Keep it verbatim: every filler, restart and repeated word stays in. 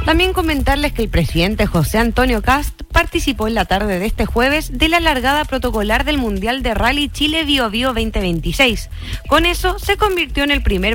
También comentarles que el presidente José Antonio Kast participó en la tarde de este jueves de la largada protocolar del Mundial de Rally Chile Bio Bio veinte veintiséis. Con eso se convirtió en el primer